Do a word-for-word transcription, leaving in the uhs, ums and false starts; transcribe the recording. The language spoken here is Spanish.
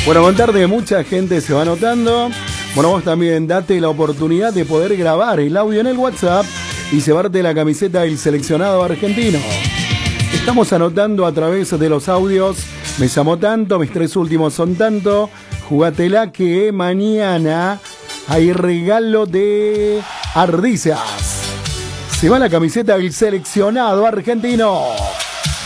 Bueno, con tarde mucha gente se va anotando. Bueno, vos también date la oportunidad de poder grabar el audio en el WhatsApp y llevarte la camiseta del seleccionado argentino. Estamos anotando a través de los audios. Me llamo tanto, mis tres últimos son tanto. Jugátela que mañana hay regalo de Ardizas. Se va la camiseta del seleccionado argentino.